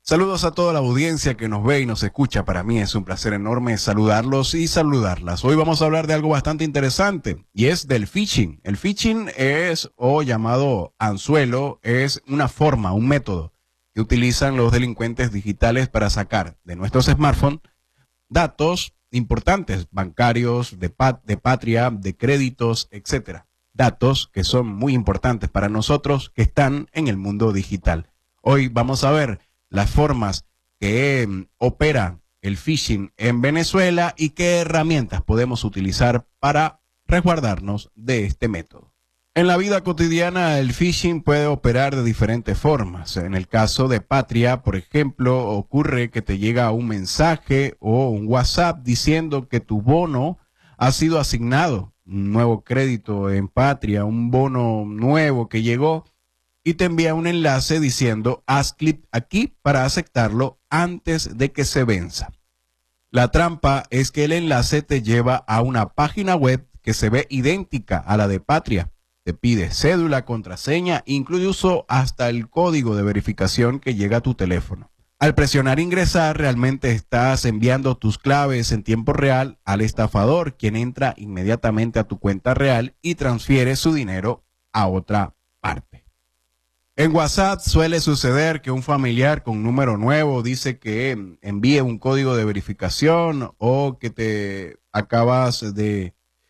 Saludos a toda la audiencia que nos ve y nos escucha. Para mí es un placer enorme saludarlos y saludarlas. Hoy vamos a hablar de algo bastante interesante y es del phishing. El phishing es, o llamado anzuelo, es una forma, un método que utilizan los delincuentes digitales para sacar de nuestros smartphones datos importantes, bancarios, de patria, de créditos, etcétera. Datos que son muy importantes para nosotros que están en el mundo digital. Hoy vamos a ver las formas que opera el phishing en Venezuela y qué herramientas podemos utilizar para resguardarnos de este método. En la vida cotidiana, el phishing puede operar de diferentes formas. En el caso de Patria, por ejemplo, ocurre que te llega un mensaje o un WhatsApp diciendo que tu bono ha sido asignado, un nuevo crédito en Patria, un bono nuevo que llegó, y te envía un enlace diciendo haz clic aquí para aceptarlo antes de que se venza. La trampa es que el enlace te lleva a una página web que se ve idéntica a la de Patria. Te pide cédula, contraseña, incluso hasta el código de verificación que llega a tu teléfono. Al presionar ingresar, realmente estás enviando tus claves en tiempo real al estafador, quien entra inmediatamente a tu cuenta real y transfiere su dinero a otra parte. En WhatsApp suele suceder que un familiar con número nuevo dice que envíe un código de verificación o que te acabas de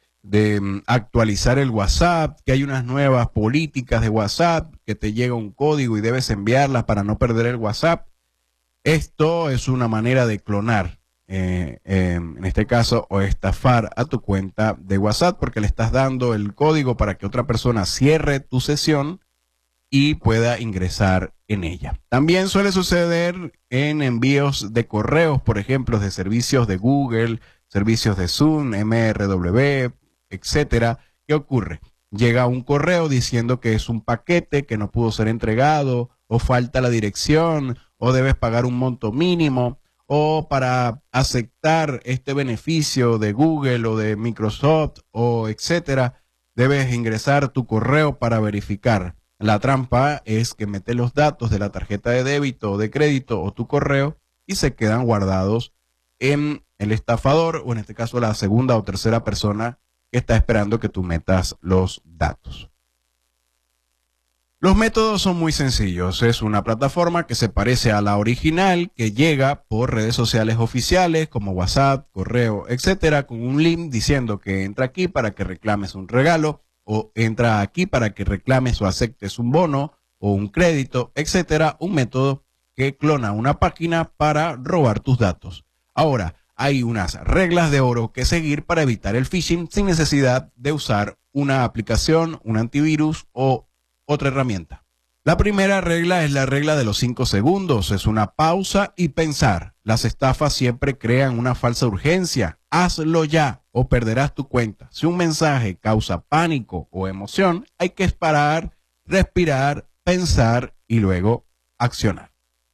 actualizar el WhatsApp, que hay unas nuevas políticas de WhatsApp, que te llega un código y debes enviarlas para no perder el WhatsApp. Esto es una manera de clonar, en este caso, o estafar a tu cuenta de WhatsApp porque le estás dando el código para que otra persona cierre tu sesión y pueda ingresar en ella. También suele suceder en envíos de correos, por ejemplo, de servicios de Google, servicios de Zoom, MRW, etcétera. ¿Qué ocurre? Llega un correo diciendo que es un paquete que no pudo ser entregado, o falta la dirección, o debes pagar un monto mínimo, o para aceptar este beneficio de Google o de Microsoft, o etcétera, debes ingresar tu correo para verificar. La trampa es que metes los datos de la tarjeta de débito o de crédito o tu correo y se quedan guardados en el estafador, o en este caso la segunda o tercera persona que está esperando que tú metas los datos. Los métodos son muy sencillos. Es una plataforma que se parece a la original, que llega por redes sociales oficiales como WhatsApp, correo, etcétera, con un link diciendo que entra aquí para que reclames un regalo, o entra aquí para que reclames o aceptes un bono o un crédito, etcétera. Un método que clona una página para robar tus datos. Ahora, hay unas reglas de oro que seguir para evitar el phishing sin necesidad de usar una aplicación, un antivirus o otra herramienta. La primera regla es la regla de los 5 segundos. Es una pausa y pensar. Las estafas siempre crean una falsa urgencia. Hazlo ya o perderás tu cuenta. Si un mensaje causa pánico o emoción, hay que parar, respirar, pensar y luego accionar.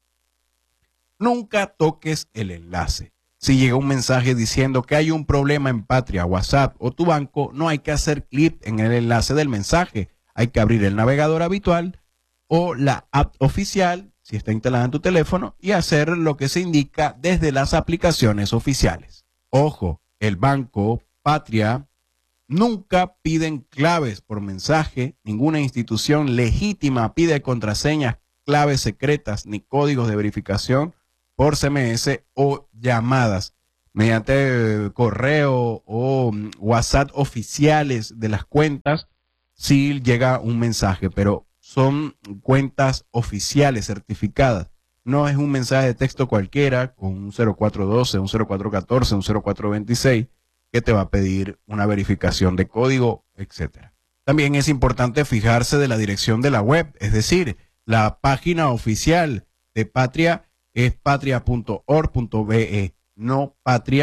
Nunca toques el enlace. Si llega un mensaje diciendo que hay un problema en Patria, WhatsApp o tu banco, no hay que hacer clic en el enlace del mensaje. Hay que abrir el navegador habitual o la app oficial, si está instalada en tu teléfono, y hacer lo que se indica desde las aplicaciones oficiales. Ojo, el banco, Patria, nunca piden claves por mensaje. Ninguna institución legítima pide contraseñas, claves secretas ni códigos de verificación por SMS o llamadas mediante correo o WhatsApp oficiales de las cuentas. Si llega un mensaje, pero son cuentas oficiales certificadas. No es un mensaje de texto cualquiera con un 0412, un 0414, un 0426 que te va a pedir una verificación de código, etcétera. También es importante fijarse de la dirección de la web, es decir, la página oficial de Patria es patria.org.be, no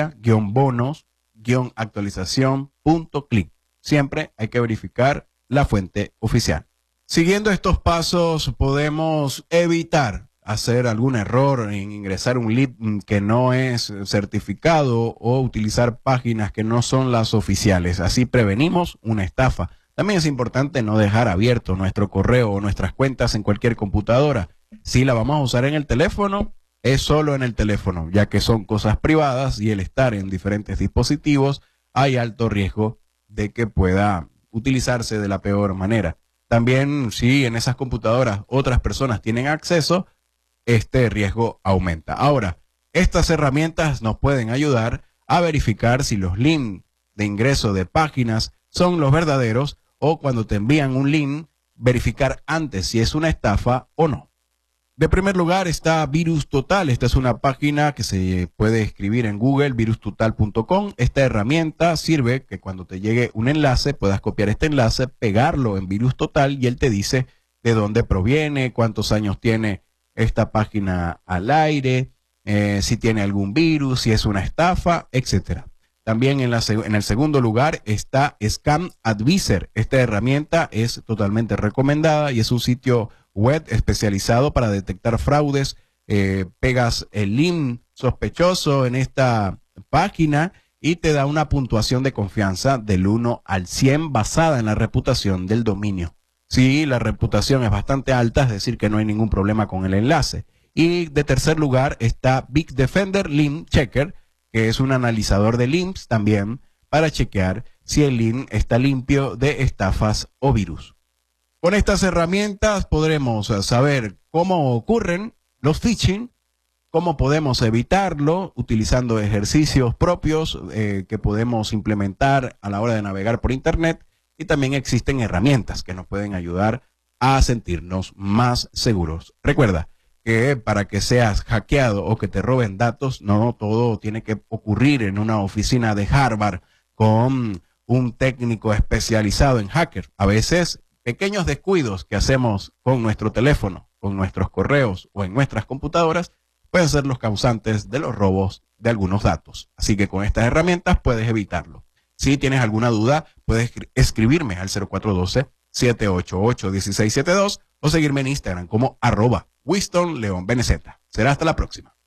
patria-bonos-actualización.clic. Siempre hay que verificar la fuente oficial. Siguiendo estos pasos podemos evitar hacer algún error en ingresar un link que no es certificado o utilizar páginas que no son las oficiales. Así prevenimos una estafa. También es importante no dejar abierto nuestro correo o nuestras cuentas en cualquier computadora. Si la vamos a usar en el teléfono, es solo en el teléfono, ya que son cosas privadas y el estar en diferentes dispositivos hay alto riesgo de que pueda utilizarse de la peor manera. También si en esas computadoras otras personas tienen acceso, este riesgo aumenta. Ahora, estas herramientas nos pueden ayudar a verificar si los links de ingreso de páginas son los verdaderos o cuando te envían un link, verificar antes si es una estafa o no. De primer lugar está Virus Total. Esta es una página que se puede escribir en Google, virustotal.com. Esta herramienta sirve que cuando te llegue un enlace puedas copiar este enlace, pegarlo en Virus Total y él te dice de dónde proviene, cuántos años tiene esta página al aire, si tiene algún virus, si es una estafa, etcétera. También en el segundo lugar está Scam Advisor. Esta herramienta es totalmente recomendada y es un sitio web especializado para detectar fraudes. Pegas el link sospechoso en esta página y te da una puntuación de confianza del 1 al 100 basada en la reputación del dominio. Si la reputación es bastante alta, es decir, que no hay ningún problema con el enlace. Y de tercer lugar está Big Defender Link Checker, que es un analizador de links también para chequear si el link está limpio de estafas o virus. Con estas herramientas podremos saber cómo ocurren los phishing, cómo podemos evitarlo utilizando ejercicios propios que podemos implementar a la hora de navegar por Internet, y también existen herramientas que nos pueden ayudar a sentirnos más seguros. Recuerda que para que seas hackeado o que te roben datos, no todo tiene que ocurrir en una oficina de Harvard con un técnico especializado en hacker. A veces pequeños descuidos que hacemos con nuestro teléfono, con nuestros correos o en nuestras computadoras pueden ser los causantes de los robos de algunos datos. Así que con estas herramientas puedes evitarlo. Si tienes alguna duda, puedes escribirme al 0412-788-1672 o seguirme en Instagram como @WistonLeonBNZ. Será hasta la próxima.